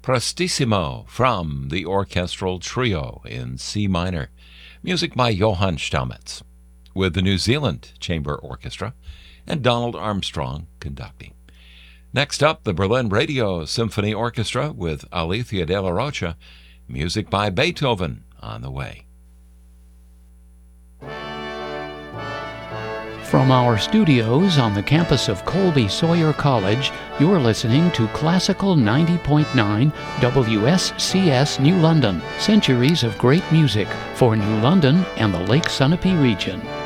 Prestissimo from the Orchestral Trio in C minor, music by Johann Staumetz, with the New Zealand Chamber Orchestra and Donald Armstrong conducting. Next up, the Berlin Radio Symphony Orchestra with Alicia de la Rocha, music by Beethoven on the way. From our studios on the campus of Colby Sawyer College, you're listening to Classical 90.9 WSCS New London, centuries of great music for New London and the Lake Sunapee region.